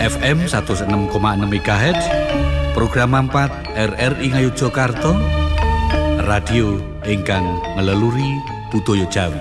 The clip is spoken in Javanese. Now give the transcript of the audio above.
FM 106,6 MHz, program 4 RRI Ngayogyakarta, radio ingkang ngeleluri budaya Jawi.